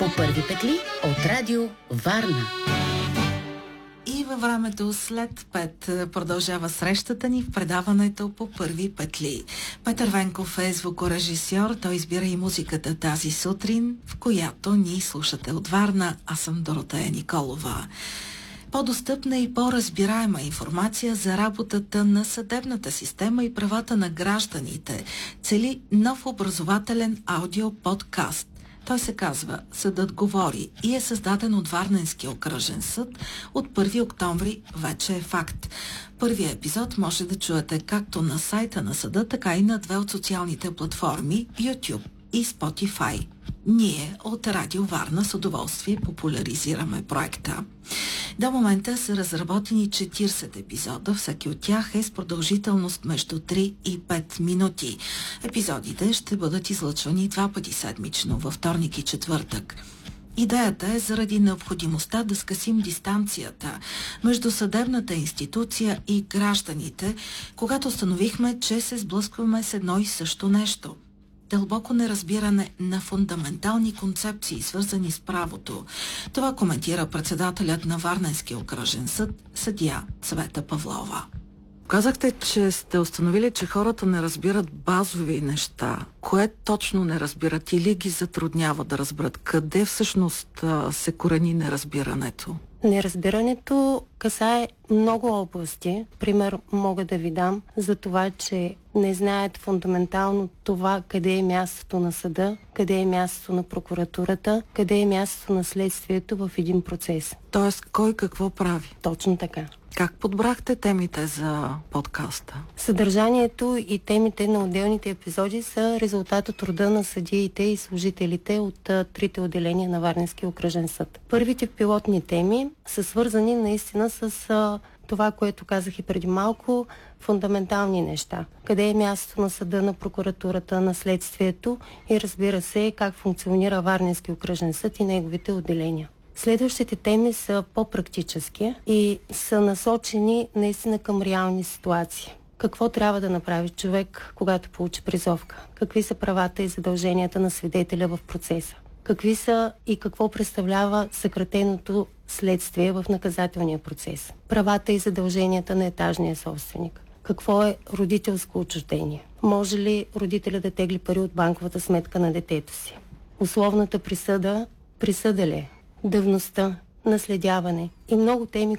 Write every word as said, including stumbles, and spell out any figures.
По първи петли от Радио Варна. И във времето след пет продължава срещата ни в предаването по първи петли. Петър Венков е звукорежисьор. Той избира и музиката тази сутрин, в която ни слушате от Варна. Аз съм Доротея Николова. По-достъпна и по-разбираема информация за работата на съдебната система и правата на гражданите цели нов образователен аудиоподкаст. Той се казва "Съдът говори" и е създаден от Варненския окръжен съд. От първи октомври вече е факт. Първият епизод може да чуете както на сайта на съда, така и на две от социалните платформи YouTube и Spotify. Ние от Радио Варна с удоволствие популяризираме проекта. До момента са разработени четиридесет епизода, всеки от тях е с продължителност между три и пет минути. Епизодите ще бъдат излъчвани два пъти седмично, във вторник и четвъртък. Идеята е заради необходимостта да скъсим дистанцията между съдебната институция и гражданите, когато установихме, че се сблъскваме с едно и също нещо – дълбоко неразбиране на фундаментални концепции, свързани с правото. Това коментира председателят на Варненския окръжен съд, съдия Цвета Павлова. Казахте, че сте установили, че хората не разбират базови неща. Кое точно не разбират или ги затруднява да разберат? Къде всъщност се корени неразбирането? Неразбирането касае много области. Пример мога да ви дам за това, че не знаят фундаментално това къде е мястото на съда, къде е мястото на прокуратурата, къде е мястото на следствието в един процес. Тоест, кой какво прави? Точно така. Как подбрахте темите за подкаста? Съдържанието и темите на отделните епизоди са резултат от труда на съдиите и служителите от а, трите отделения на Варненския окръжен съд. Първите пилотни теми са свързани наистина с а, това, което казах и преди малко, фундаментални неща. Къде е мястото на съда, на прокуратурата, на следствието и разбира се как функционира Варненския окръжен съд и неговите отделения. Следващите теми са по-практически и са насочени наистина към реални ситуации. Какво трябва да направи човек, когато получи призовка? Какви са правата и задълженията на свидетеля в процеса? Какви са и какво представлява съкратеното следствие в наказателния процес? Правата и задълженията на етажния собственик? Какво е родителско отчуждение? Може ли родителя да тегли пари от банковата сметка на детето си? Условната присъда, присъда ли е? Давността, наследяване и много теми,